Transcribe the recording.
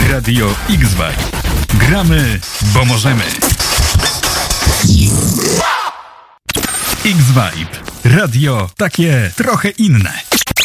Radio X-Vibe. Gramy, bo możemy. X-Vibe. Radio takie trochę inne.